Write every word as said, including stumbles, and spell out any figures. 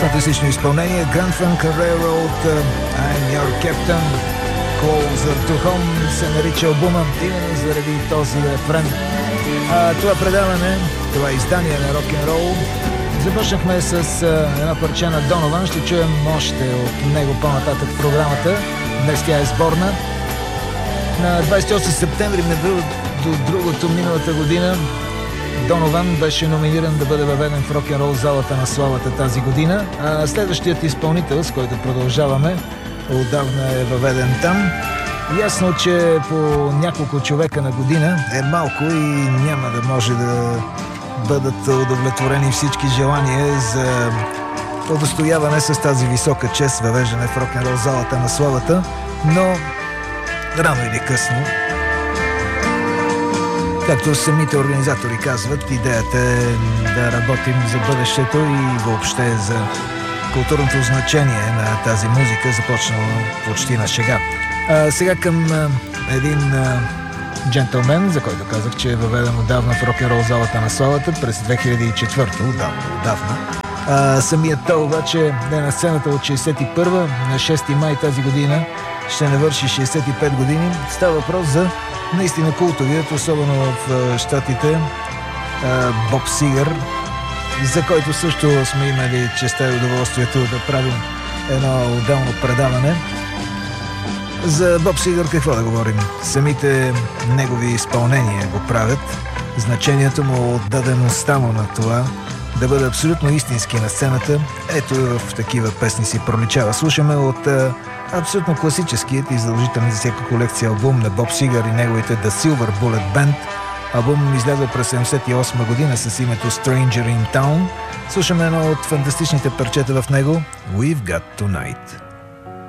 фантастично изпълнение. Grand Funk Railroad, I'm Your Captain, Closer to Home се нарича албума именно заради този рефрен. А, това предаване, това издание на рок-н-рол, започнахме с а, една парче на Донован. Ще чуем още от него по-нататък в програмата. Днес тя е сборна. На двадесет и осми септември, между другото, миналата година, Донован беше номиниран да бъде въведен в рок-н-рол залата на славата тази година. А следващият изпълнител, с който продължаваме, отдавна е въведен там. Ясно, че по няколко човека на година е малко и няма да може да бъдат удовлетворени всички желания за удостояване с тази висока чест, въвеждане в рок-н-рол залата на славата, но рано или късно, както самите организатори казват, идеята е да работим за бъдещето и въобще за културното значение на тази музика, започнала почти на шега. А, сега към а, един а, джентълмен, за който казах, че е въведен отдавна в рок-н-рол залата на славата през две хиляди и четвърта, отдавна, отдавна. А, самият той обаче е на сцената от шейсет и първа, на шести май тази година ще навърши шейсет и пет години. Става въпрос за наистина култовият, особено в щатите, Боб Сигър, за който също сме имали честа и удоволствието да правим едно отделно предаване. За Боб Сигър какво да говорим? Самите негови изпълнения го правят. Значението му, отдадеността му на това да бъде абсолютно истински на сцената, ето в такива песни си проличава. Слушаме от абсолютно класическият и задължителен за всяка колекция албум на Боб Сигър и неговите The Silver Bullet Band. Албум излезе през седемдесет и осма година с името Stranger in Town. Слушаме едно от фантастичните парчета в него, We've Got Tonight.